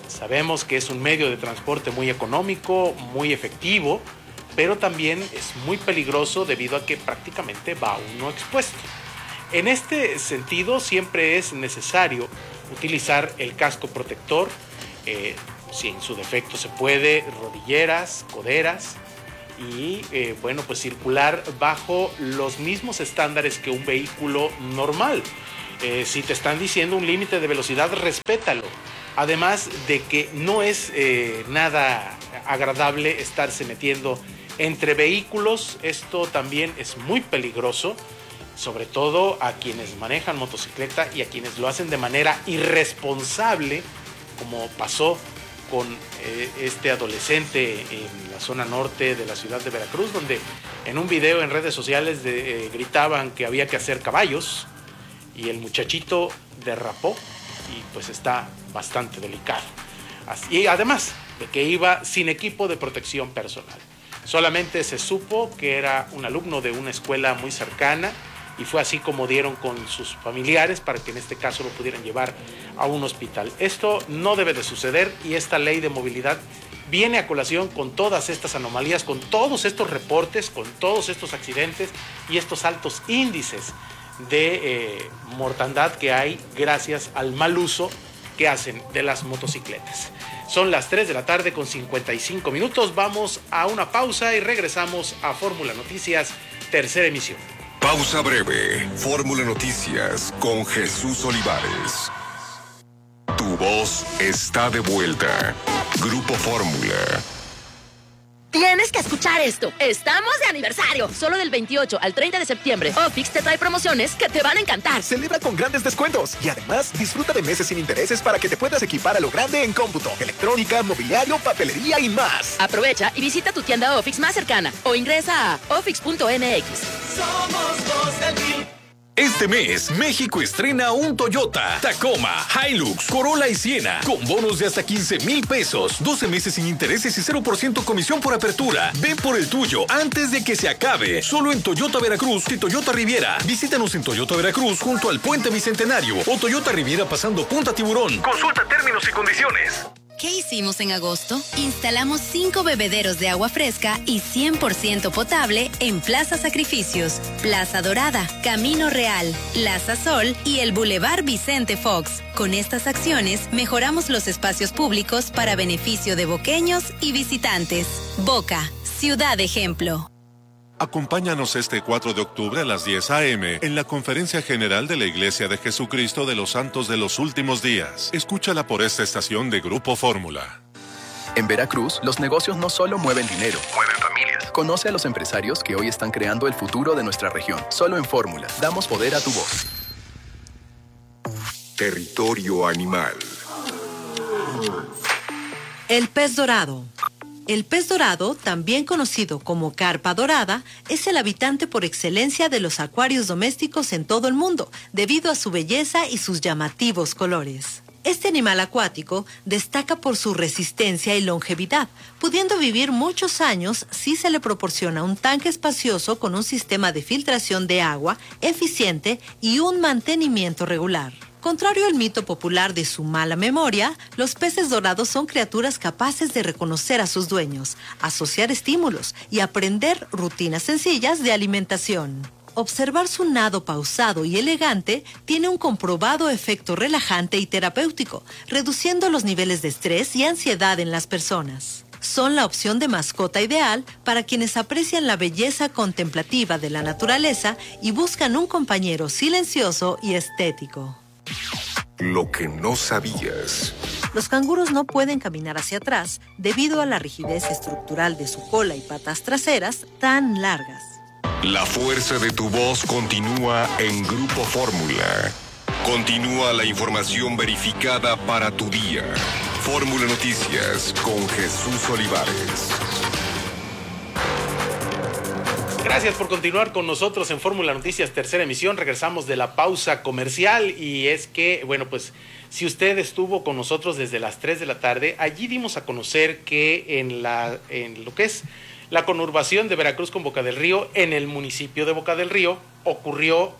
Sabemos que es un medio de transporte muy económico, muy efectivo, pero también es muy peligroso debido a que prácticamente va uno expuesto. En este sentido, siempre es necesario utilizar el casco protector, eh, si en su defecto se puede, rodilleras, coderas, y eh, bueno, pues circular bajo los mismos estándares que un vehículo normal. Eh, si te están diciendo un límite de velocidad, respétalo. Además de que no es eh, nada agradable estarse metiendo entre vehículos. Esto también es muy peligroso, sobre todo a quienes manejan motocicleta y a quienes lo hacen de manera irresponsable, como pasó con eh, este adolescente en la zona norte de la ciudad de Veracruz, donde en un video en redes sociales de, eh, gritaban que había que hacer caballos y el muchachito derrapó y pues está bastante delicado. Así, y además de que iba sin equipo de protección personal. Solamente se supo que era un alumno de una escuela muy cercana y fue así como dieron con sus familiares para que en este caso lo pudieran llevar a un hospital. Esto no debe de suceder y esta ley de movilidad viene a colación con todas estas anomalías, con todos estos reportes, con todos estos accidentes y estos altos índices de eh, mortandad que hay gracias al mal uso que hacen de las motocicletas. Son las tres de la tarde con cincuenta y cinco minutos. Vamos a una pausa y regresamos a Fórmula Noticias, tercera emisión. Pausa breve. Fórmula Noticias con Jesús Olivares. Tu voz está de vuelta. Grupo Fórmula. Tienes que escuchar esto. Estamos de aniversario. Solo del veintiocho al treinta de septiembre, Ofix te trae promociones que te van a encantar. Celebra con grandes descuentos y además disfruta de meses sin intereses para que te puedas equipar a lo grande en cómputo, electrónica, mobiliario, papelería y más. Aprovecha y visita tu tienda Ofix más cercana o ingresa a ofix punto m x. Somos dos de mil. Este mes, México estrena un Toyota, Tacoma, Hilux, Corolla y Siena, con bonos de hasta quince mil pesos, doce meses sin intereses y cero por ciento comisión por apertura. Ve por el tuyo antes de que se acabe. Solo en Toyota Veracruz y Toyota Riviera. Visítanos en Toyota Veracruz junto al Puente Bicentenario o Toyota Riviera pasando Punta Tiburón. Consulta términos y condiciones. ¿Qué hicimos en agosto? Instalamos cinco bebederos de agua fresca y cien por ciento potable en Plaza Sacrificios, Plaza Dorada, Camino Real, Plaza Sol y el Boulevard Vicente Fox. Con estas acciones mejoramos los espacios públicos para beneficio de boqueños y visitantes. Boca, ciudad ejemplo. Acompáñanos este cuatro de octubre a las diez a eme en la Conferencia General de la Iglesia de Jesucristo de los Santos de los Últimos Días. Escúchala por esta estación de Grupo Fórmula. En Veracruz, los negocios no solo mueven dinero, mueven familias. Conoce a los empresarios que hoy están creando el futuro de nuestra región. Solo en Fórmula, damos poder a tu voz. Territorio animal. El pez dorado. El pez dorado, también conocido como carpa dorada, es el habitante por excelencia de los acuarios domésticos en todo el mundo, debido a su belleza y sus llamativos colores. Este animal acuático destaca por su resistencia y longevidad, pudiendo vivir muchos años si se le proporciona un tanque espacioso con un sistema de filtración de agua eficiente y un mantenimiento regular. Contrario al mito popular de su mala memoria, los peces dorados son criaturas capaces de reconocer a sus dueños, asociar estímulos y aprender rutinas sencillas de alimentación. Observar su nado pausado y elegante tiene un comprobado efecto relajante y terapéutico, reduciendo los niveles de estrés y ansiedad en las personas. Son la opción de mascota ideal para quienes aprecian la belleza contemplativa de la naturaleza y buscan un compañero silencioso y estético. Lo que no sabías. Los canguros no pueden caminar hacia atrás debido a la rigidez estructural de su cola y patas traseras tan largas. La fuerza de tu voz continúa en Grupo Fórmula. Continúa la información verificada para tu día. Fórmula Noticias con Jesús Olivares. Gracias por continuar con nosotros en Fórmula Noticias, tercera emisión. Regresamos de la pausa comercial y es que, bueno, pues si usted estuvo con nosotros desde las tres de la tarde, allí dimos a conocer que en, la, en lo que es la conurbación de Veracruz con Boca del Río, en el municipio de Boca del Río, ocurrió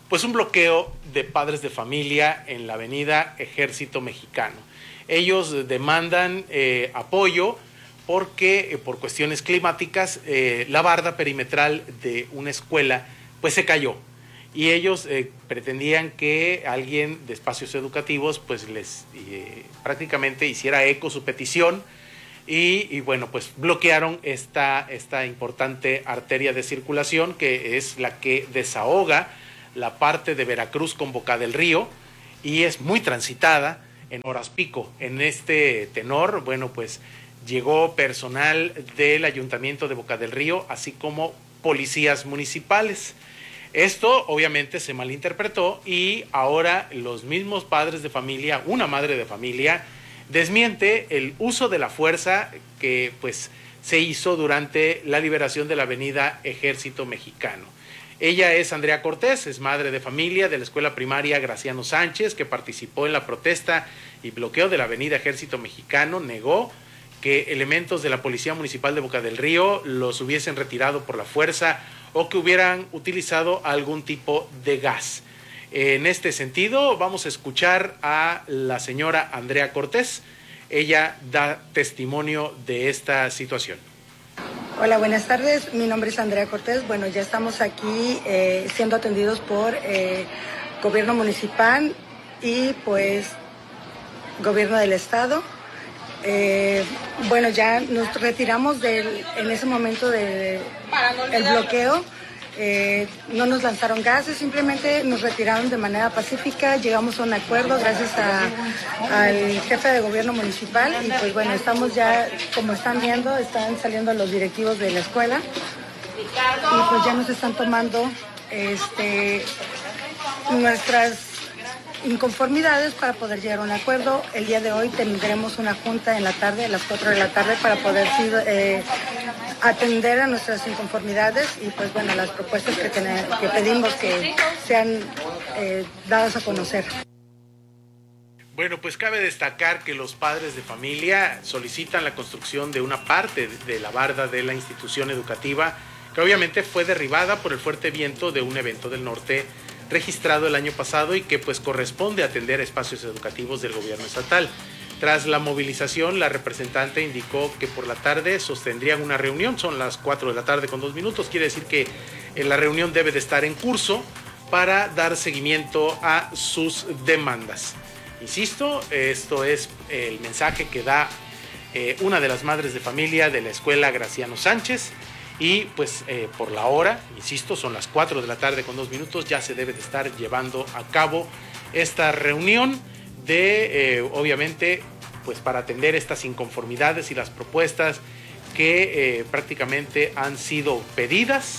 pues un bloqueo de padres de familia en la avenida Ejército Mexicano. Ellos demandan eh, apoyo porque eh, por cuestiones climáticas eh, la barda perimetral de una escuela pues se cayó y ellos eh, pretendían que alguien de espacios educativos pues les eh, prácticamente hiciera eco su petición y, y bueno pues bloquearon esta, esta importante arteria de circulación que es la que desahoga la parte de Veracruz con Boca del Río y es muy transitada en horas pico. En este tenor, bueno, pues llegó personal del Ayuntamiento de Boca del Río, así como policías municipales. Esto obviamente se malinterpretó y ahora los mismos padres de familia, una madre de familia, desmiente el uso de la fuerza que pues se hizo durante la liberación de la avenida Ejército Mexicano. Ella es Andrea Cortés, es madre de familia de la escuela primaria Graciano Sánchez, que participó en la protesta y bloqueo de la avenida Ejército Mexicano. Negó que elementos de la Policía Municipal de Boca del Río los hubiesen retirado por la fuerza o que hubieran utilizado algún tipo de gas. En este sentido, vamos a escuchar a la señora Andrea Cortés. Ella da testimonio de esta situación. Hola, buenas tardes. Mi nombre es Andrea Cortés. Bueno, ya estamos aquí eh, siendo atendidos por eh, gobierno municipal y pues gobierno del estado. Eh, bueno, ya nos retiramos del, en ese momento del el bloqueo. Eh, no nos lanzaron gases, simplemente nos retiraron de manera pacífica, llegamos a un acuerdo gracias a, al jefe de gobierno municipal y pues bueno, estamos ya, como están viendo, están saliendo los directivos de la escuela y pues ya nos están tomando este, nuestras inconformidades para poder llegar a un acuerdo. El día de hoy tendremos una junta en la tarde, a las cuatro de la tarde, para poder eh, atender a nuestras inconformidades y pues bueno, las propuestas que, tenemos, que pedimos que sean eh, dadas a conocer. Bueno, pues cabe destacar que los padres de familia solicitan la construcción de una parte de la barda de la institución educativa, que obviamente fue derribada por el fuerte viento de un evento del norte registrado el año pasado y que pues corresponde atender espacios educativos del gobierno estatal. Tras la movilización, la representante indicó que por la tarde sostendrían una reunión, son las cuatro de la tarde con dos minutos, quiere decir que la reunión debe de estar en curso para dar seguimiento a sus demandas. Insisto, esto es el mensaje que da eh, una de las madres de familia de la escuela Graciano Sánchez y pues eh, por la hora, insisto, son las cuatro de la tarde con dos minutos, ya se debe de estar llevando a cabo esta reunión de, eh, obviamente, pues para atender estas inconformidades y las propuestas que eh, prácticamente han sido pedidas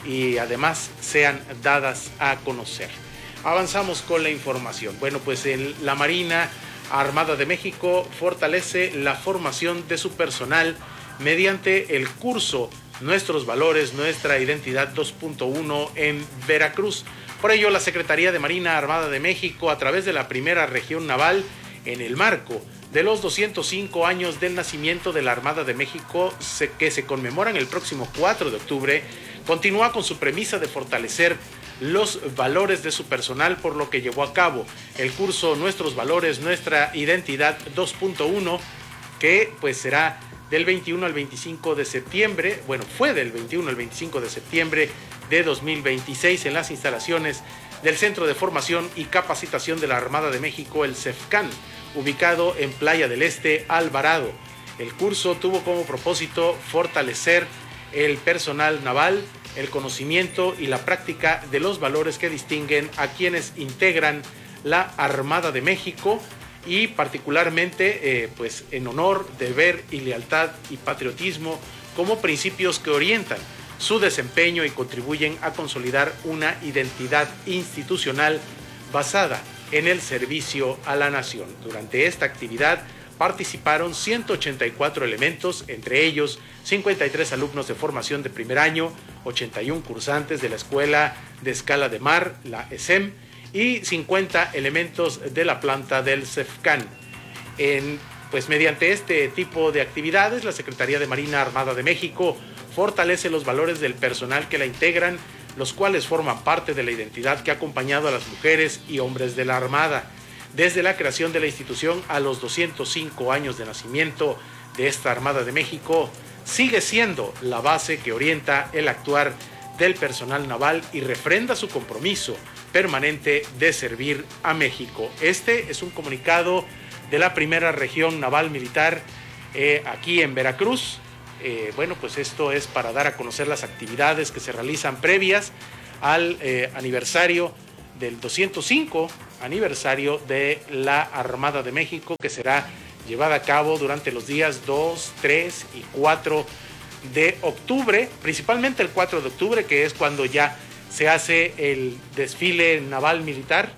y además sean dadas a conocer. Avanzamos con la información. Bueno, pues el, la Marina Armada de México fortalece la formación de su personal mediante el curso Nuestros Valores, Nuestra Identidad dos punto uno en Veracruz. Por ello, la Secretaría de Marina Armada de México, a través de la Primera Región Naval, en el marco de los doscientos cinco años del nacimiento de la Armada de México, que se conmemoran el próximo cuatro de octubre, continúa con su premisa de fortalecer los valores de su personal, por lo que llevó a cabo el curso Nuestros Valores, Nuestra Identidad dos punto uno, que pues será del veintiuno al veinticinco de septiembre, bueno, fue del veintiuno al veinticinco de septiembre de dos mil veintiséis en las instalaciones del Centro de Formación y Capacitación de la Armada de México, el CEFCAN, ubicado en Playa del Este, Alvarado. El curso tuvo como propósito fortalecer el personal naval, el conocimiento y la práctica de los valores que distinguen a quienes integran la Armada de México y particularmente eh, pues en honor, deber y lealtad y patriotismo como principios que orientan su desempeño y contribuyen a consolidar una identidad institucional basada en el servicio a la nación. Durante esta actividad participaron ciento ochenta y cuatro elementos, entre ellos cincuenta y tres alumnos de formación de primer año, ochenta y uno cursantes de la Escuela de Escala de Mar, la E S E M, y cincuenta elementos de la planta del CEFCAN. En, pues mediante este tipo de actividades, la Secretaría de Marina Armada de México fortalece los valores del personal que la integran, los cuales forman parte de la identidad que ha acompañado a las mujeres y hombres de la Armada. Desde la creación de la institución a los doscientos cinco años de nacimiento de esta Armada de México, sigue siendo la base que orienta el actuar del personal naval y refrenda su compromiso permanente de servir a México. Este es un comunicado de la primera región naval militar eh, aquí en Veracruz. Eh, bueno, pues esto es para dar a conocer las actividades que se realizan previas al eh, aniversario del doscientos cinco aniversario de la Armada de México, que será llevada a cabo durante los días dos, tres y cuatro de octubre, principalmente el cuatro de octubre, que es cuando ya se hace el desfile naval militar,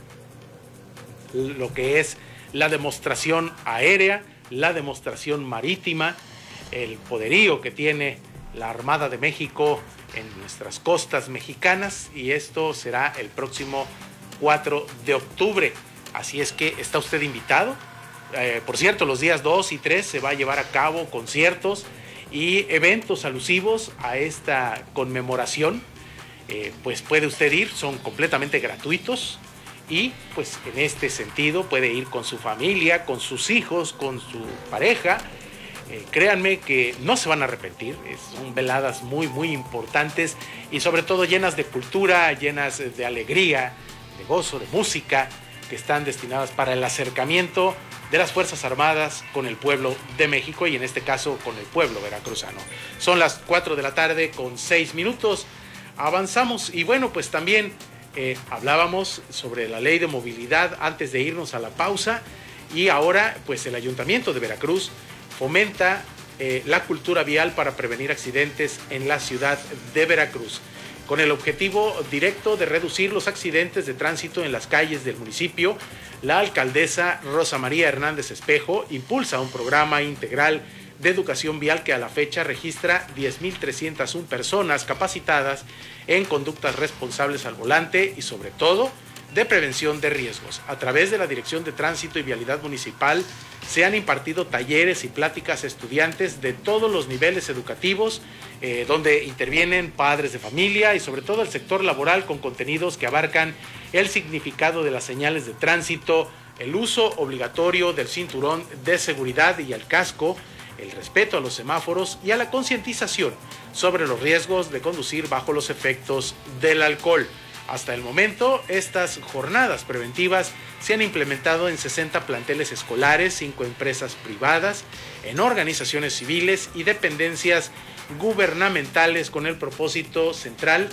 lo que es la demostración aérea, la demostración marítima, el poderío que tiene la Armada de México en nuestras costas mexicanas, y esto será el próximo cuatro de octubre. Así es que está usted invitado. Eh, por cierto, los días dos y tres se va a llevar a cabo conciertos y eventos alusivos a esta conmemoración. Eh, pues puede usted ir, son completamente gratuitos, y pues en este sentido puede ir con su familia, con sus hijos, con su pareja. Eh, créanme que no se van a arrepentir. Son veladas muy muy importantes y sobre todo llenas de cultura, llenas de alegría, de gozo, de música, que están destinadas para el acercamiento de las Fuerzas Armadas con el pueblo de México, y en este caso con el pueblo veracruzano. Son las cuatro de la tarde con seis minutos. Avanzamos y bueno, pues también eh, hablábamos sobre la ley de movilidad antes de irnos a la pausa, y ahora pues el Ayuntamiento de Veracruz fomenta eh, la cultura vial para prevenir accidentes en la ciudad de Veracruz, con el objetivo directo de reducir los accidentes de tránsito en las calles del municipio. La alcaldesa Rosa María Hernández Espejo impulsa un programa integral de educación vial que a la fecha registra diez mil trescientas una personas capacitadas en conductas responsables al volante y sobre todo de prevención de riesgos. A través de la Dirección de Tránsito y Vialidad Municipal se han impartido talleres y pláticas a estudiantes de todos los niveles educativos, eh, donde intervienen padres de familia y sobre todo el sector laboral, con contenidos que abarcan el significado de las señales de tránsito, el uso obligatorio del cinturón de seguridad y el casco, el respeto a los semáforos y a la concientización sobre los riesgos de conducir bajo los efectos del alcohol. Hasta el momento, estas jornadas preventivas se han implementado en sesenta planteles escolares, cinco empresas privadas, en organizaciones civiles y dependencias gubernamentales, con el propósito central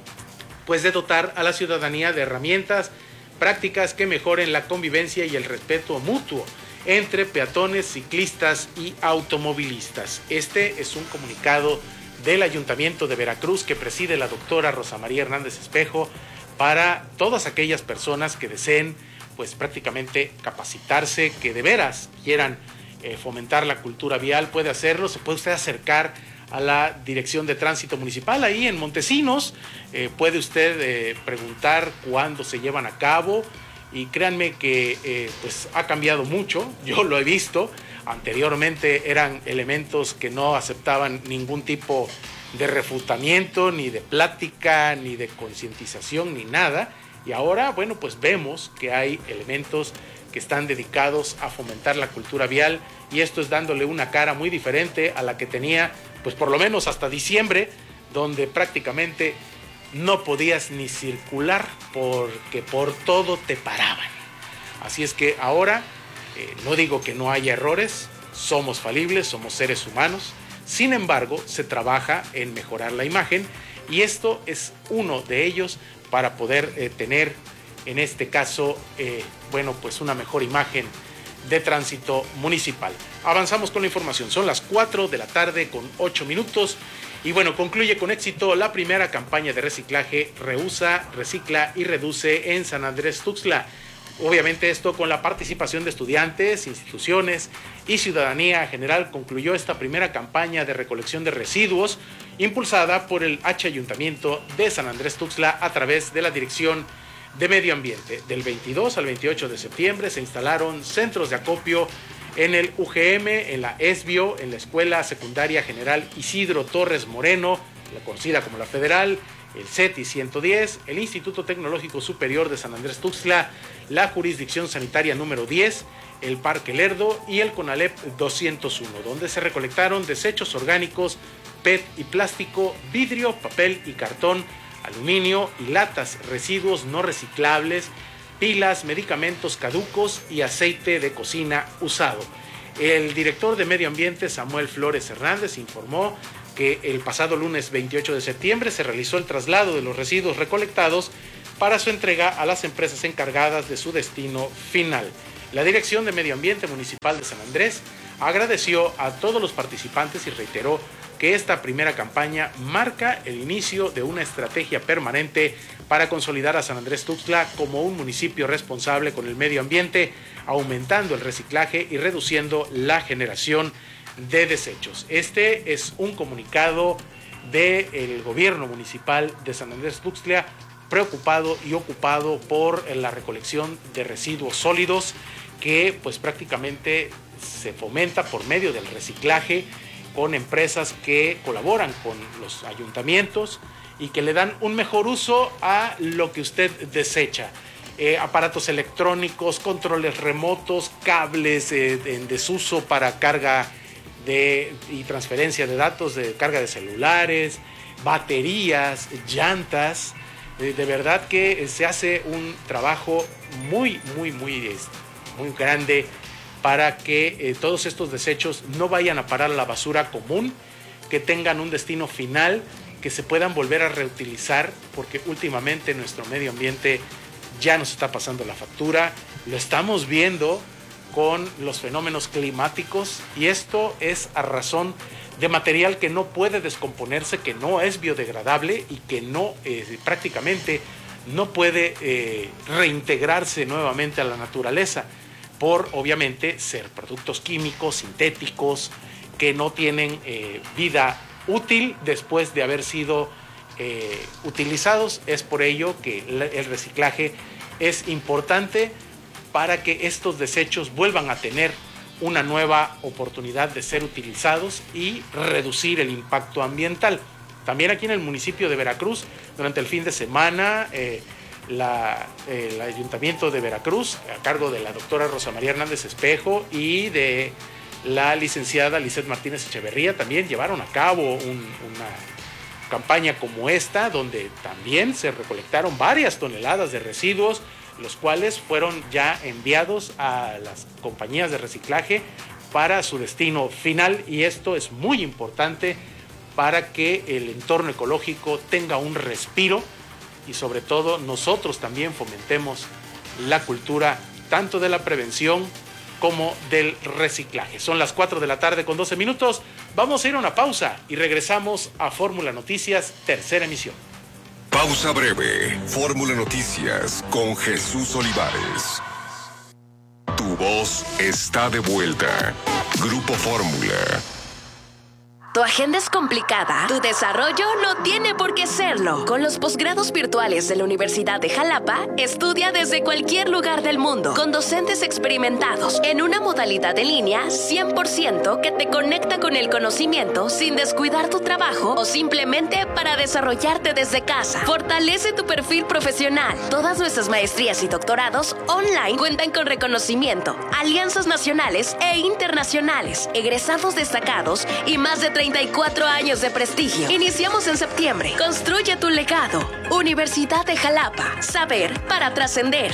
pues de dotar a la ciudadanía de herramientas prácticas que mejoren la convivencia y el respeto mutuo entre peatones, ciclistas y automovilistas. Este es un comunicado del Ayuntamiento de Veracruz que preside la doctora Rosa María Hernández Espejo para todas aquellas personas que deseen pues prácticamente capacitarse, que de veras quieran eh, fomentar la cultura vial. Puede hacerlo, se puede usted acercar a la Dirección de Tránsito Municipal ahí en Montesinos, eh, puede usted eh, preguntar cuándo se llevan a cabo, y créanme que eh, pues ha cambiado mucho. Yo lo he visto. Anteriormente eran elementos que no aceptaban ningún tipo de refutamiento, ni de plática, ni de concientización, ni nada. Y ahora, bueno, pues vemos que hay elementos que están dedicados a fomentar la cultura vial, y esto es dándole una cara muy diferente a la que tenía, pues por lo menos hasta diciembre, donde prácticamente no podías ni circular porque por todo te paraban. Así es que ahora, eh, no digo que no haya errores, somos falibles, somos seres humanos. Sin embargo, se trabaja en mejorar la imagen, y esto es uno de ellos para poder eh, tener, en este caso, eh, bueno, pues una mejor imagen de tránsito municipal. Avanzamos con la información. Son las cuatro de la tarde con ocho minutos. Y bueno, concluye con éxito la primera campaña de reciclaje Reusa, Recicla y Reduce en San Andrés Tuxtla. Obviamente esto con la participación de estudiantes, instituciones y ciudadanía general. Concluyó esta primera campaña de recolección de residuos impulsada por el H Ayuntamiento de San Andrés Tuxtla a través de la Dirección de Medio Ambiente. Del veintidós al veintiocho de septiembre se instalaron centros de acopio en el U G M, en la ESBIO, en la Escuela Secundaria General Isidro Torres Moreno, la conocida como la Federal, el CETI ciento diez, el Instituto Tecnológico Superior de San Andrés Tuxtla, la Jurisdicción Sanitaria número diez, el Parque Lerdo y el CONALEP doscientos uno, donde se recolectaron desechos orgánicos, P E T y plástico, vidrio, papel y cartón, aluminio y latas, residuos no reciclables, pilas, medicamentos caducos y aceite de cocina usado. El director de Medio Ambiente, Samuel Flores Hernández, informó que el pasado lunes veintiocho de septiembre se realizó el traslado de los residuos recolectados para su entrega a las empresas encargadas de su destino final. La Dirección de Medio Ambiente Municipal de San Andrés agradeció a todos los participantes y reiteró que esta primera campaña marca el inicio de una estrategia permanente para consolidar a San Andrés Tuxtla como un municipio responsable con el medio ambiente, aumentando el reciclaje y reduciendo la generación de desechos. Este es un comunicado del gobierno municipal de San Andrés Tuxtla, preocupado y ocupado por la recolección de residuos sólidos que pues prácticamente se fomenta por medio del reciclaje con empresas que colaboran con los ayuntamientos y que le dan un mejor uso a lo que usted desecha. Eh, aparatos electrónicos, controles remotos, cables eh, en desuso para carga de, y transferencia de datos, de carga de celulares, baterías, llantas. Eh, de verdad que se hace un trabajo muy, muy, muy, muy grande para que eh, todos estos desechos no vayan a parar a la basura común, que tengan un destino final, que se puedan volver a reutilizar, porque últimamente nuestro medio ambiente ya nos está pasando la factura, lo estamos viendo con los fenómenos climáticos y esto es a razón de material que no puede descomponerse, que no es biodegradable y que no eh, prácticamente no puede eh, reintegrarse nuevamente a la naturaleza, por obviamente ser productos químicos, sintéticos, que no tienen eh, vida útil después de haber sido eh, utilizados. Es por ello que el reciclaje es importante para que estos desechos vuelvan a tener una nueva oportunidad de ser utilizados y reducir el impacto ambiental. También aquí en el municipio de Veracruz, durante el fin de semana, eh, La, eh, el Ayuntamiento de Veracruz, a cargo de la doctora Rosa María Hernández Espejo y de la licenciada Lisette Martínez Echeverría, también llevaron a cabo un, una campaña como esta, donde también se recolectaron varias toneladas de residuos, los cuales fueron ya enviados a las compañías de reciclaje para su destino final, y esto es muy importante para que el entorno ecológico tenga un respiro y sobre todo nosotros también fomentemos la cultura tanto de la prevención como del reciclaje. Son las cuatro de la tarde con doce minutos. Vamos a ir a una pausa y regresamos a Fórmula Noticias, tercera emisión. Pausa breve. Fórmula Noticias con Jesús Olivares. Tu voz está de vuelta. Grupo Fórmula. ¿Tu agenda es complicada? Tu desarrollo no tiene por qué serlo. Con los posgrados virtuales de la Universidad de Jalapa, estudia desde cualquier lugar del mundo, con docentes experimentados, en una modalidad en línea cien por ciento que te conecta con el conocimiento sin descuidar tu trabajo o simplemente para desarrollarte desde casa. Fortalece tu perfil profesional. Todas nuestras maestrías y doctorados online cuentan con reconocimiento, alianzas nacionales e internacionales, egresados destacados y más de treinta y cuatro años de prestigio. Iniciamos en septiembre. Construye tu legado. Universidad de Jalapa. Saber para trascender.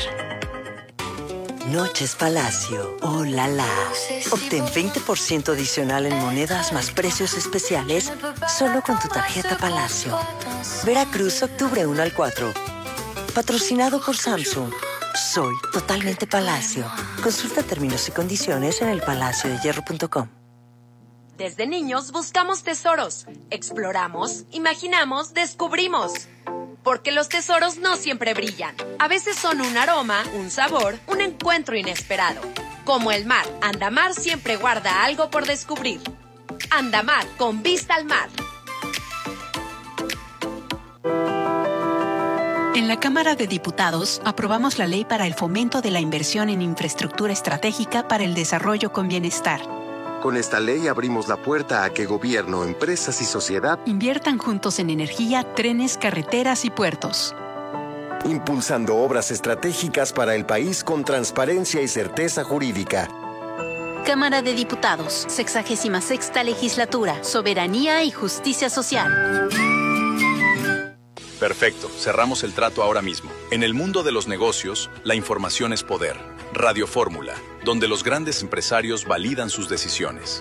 Noches Palacio. ¡Oh, la la! Obtén veinte por ciento adicional en monedas más precios especiales solo con tu tarjeta Palacio. Veracruz, octubre uno al cuatro. Patrocinado por Samsung. Soy totalmente Palacio. Consulta términos y condiciones en el palacio de hierro punto com. Desde niños buscamos tesoros, exploramos, imaginamos, descubrimos. Porque los tesoros no siempre brillan. A veces son un aroma, un sabor, un encuentro inesperado. Como el mar, Andamar siempre guarda algo por descubrir. Andamar, con vista al mar. En la Cámara de Diputados aprobamos la ley para el fomento de la inversión en infraestructura estratégica para el desarrollo con bienestar. Con esta ley abrimos la puerta a que gobierno, empresas y sociedad inviertan juntos en energía, trenes, carreteras y puertos. Impulsando obras estratégicas para el país con transparencia y certeza jurídica. Cámara de Diputados, sexagésima sexta legislatura, soberanía y justicia social. Perfecto, cerramos el trato ahora mismo. En el mundo de los negocios, la información es poder. Radio Fórmula, donde los grandes empresarios validan sus decisiones.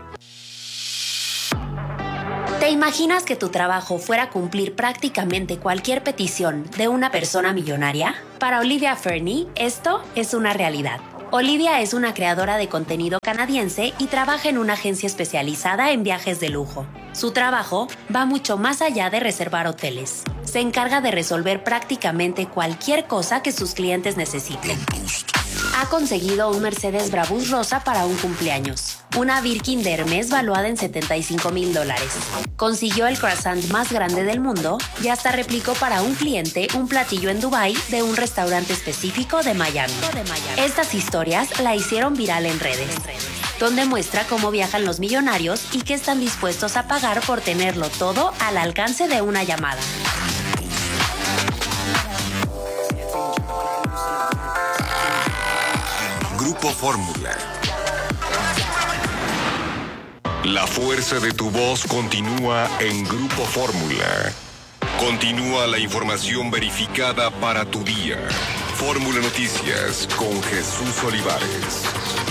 ¿Te imaginas que tu trabajo fuera cumplir prácticamente cualquier petición de una persona millonaria? Para Olivia Fernie, esto es una realidad. Olivia es una creadora de contenido canadiense y trabaja en una agencia especializada en viajes de lujo. Su trabajo va mucho más allá de reservar hoteles. Se encarga de resolver prácticamente cualquier cosa que sus clientes necesiten. Ha conseguido un Mercedes Brabus rosa para un cumpleaños, una Birkin de Hermes valuada en setenta y cinco mil dólares. Consiguió el croissant más grande del mundo y hasta replicó para un cliente un platillo en Dubái de un restaurante específico de Miami. Estas historias la hicieron viral en redes, donde muestra cómo viajan los millonarios y qué están dispuestos a pagar por tenerlo todo al alcance de una llamada. Grupo Fórmula. La fuerza de tu voz continúa en Grupo Fórmula. Continúa la información verificada para tu día. Fórmula Noticias con Jesús Olivares.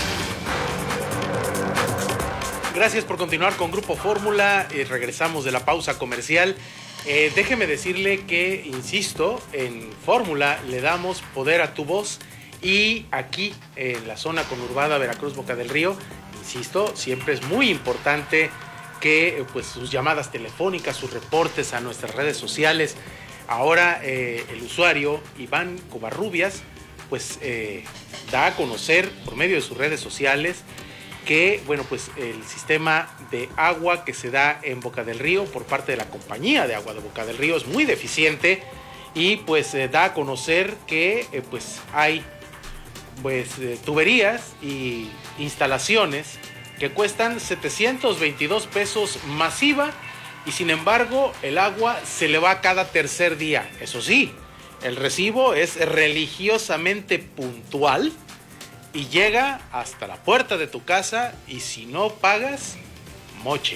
Gracias por continuar con Grupo Fórmula. Eh, regresamos de la pausa comercial. Eh, déjeme decirle que, insisto, en Fórmula le damos poder a tu voz. Y aquí, en la zona conurbada Veracruz, Boca del Río, insisto, siempre es muy importante que pues, sus llamadas telefónicas, sus reportes a nuestras redes sociales. Ahora eh, el usuario Iván Covarrubias pues eh, da a conocer por medio de sus redes sociales que bueno, pues, el sistema de agua que se da en Boca del Río por parte de la compañía de agua de Boca del Río es muy deficiente y pues eh, da a conocer que eh, pues, hay pues eh, tuberías y instalaciones que cuestan setecientos veintidós pesos masiva y sin embargo el agua se le va cada tercer día. Eso sí, el recibo es religiosamente puntual y llega hasta la puerta de tu casa y si no pagas, moche.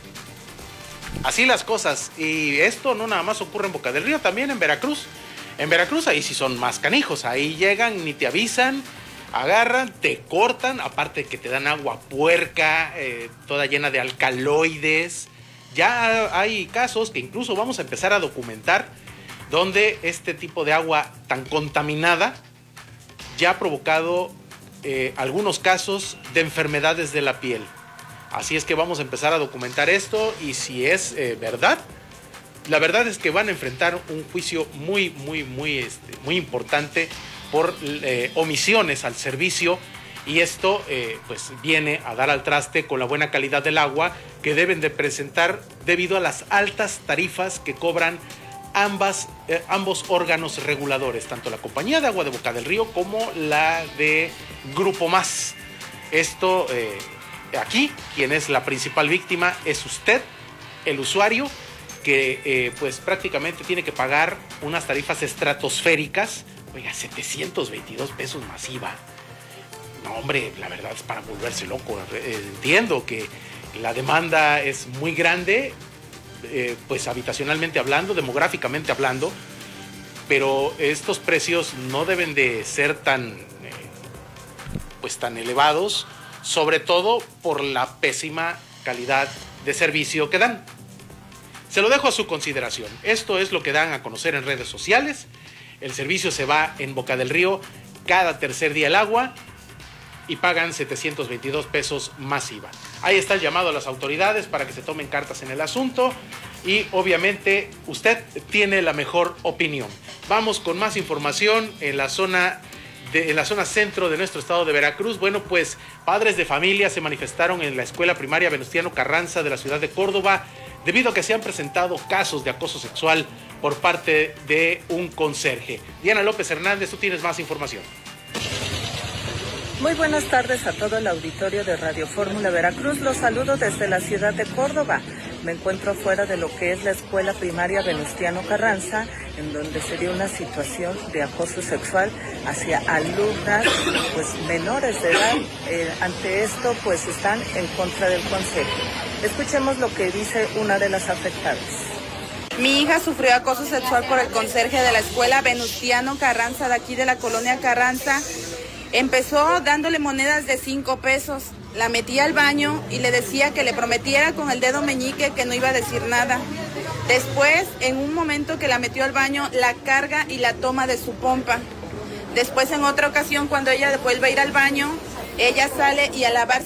Así las cosas, y esto no nada más ocurre en Boca del Río, también en Veracruz. En Veracruz ahí sí son más canijos, ahí llegan, ni te avisan, agarran, te cortan, aparte que te dan agua puerca, eh, toda llena de alcaloides. Ya hay casos que incluso vamos a empezar a documentar donde este tipo de agua tan contaminada ya ha provocado eh, algunos casos de enfermedades de la piel. Así es que vamos a empezar a documentar esto y si es eh, verdad, la verdad es que van a enfrentar un juicio muy, muy, muy, este, muy importante por eh, omisiones al servicio y esto eh, pues viene a dar al traste con la buena calidad del agua que deben de presentar debido a las altas tarifas que cobran ambas, eh, ambos órganos reguladores, tanto la compañía de agua de Boca del Río como la de Grupo Más. Esto eh, aquí, quien es la principal víctima es usted, el usuario, que eh, pues prácticamente tiene que pagar unas tarifas estratosféricas. Oiga, setecientos veintidós pesos masiva. No, hombre, la verdad es para volverse loco. Entiendo que la demanda es muy grande, eh, pues habitacionalmente hablando, demográficamente hablando, pero estos precios no deben de ser tan, eh, pues tan elevados, sobre todo por la pésima calidad de servicio que dan. Se lo dejo a su consideración. Esto es lo que dan a conocer en redes sociales. El servicio se va en Boca del Río cada tercer día el agua y pagan setecientos veintidós pesos masiva. Ahí está el llamado a las autoridades para que se tomen cartas en el asunto y obviamente usted tiene la mejor opinión. Vamos con más información en la zona de, en la zona centro de nuestro estado de Veracruz. Bueno, pues padres de familia se manifestaron en la escuela primaria Venustiano Carranza de la ciudad de Córdoba debido a que se han presentado casos de acoso sexual por parte de un conserje. Diana López Hernández, tú tienes más información. Muy buenas tardes a todo el auditorio de Radio Fórmula Veracruz. Los saludo desde la ciudad de Córdoba. Me encuentro afuera de lo que es la escuela primaria Venustiano Carranza, en donde se dio una situación de acoso sexual hacia alumnas pues menores de edad. Eh, ante esto, pues están en contra del consejo. Escuchemos lo que dice una de las afectadas. Mi hija sufrió acoso sexual por el conserje de la escuela Venustiano Carranza, de aquí de la colonia Carranza. Empezó dándole monedas de cinco pesos, la metía al baño y le decía que le prometiera con el dedo meñique que no iba a decir nada. Después, en un momento que la metió al baño, la carga y la toma de su pompa. Después, en otra ocasión, cuando ella vuelve a ir al baño, ella sale y al lavarse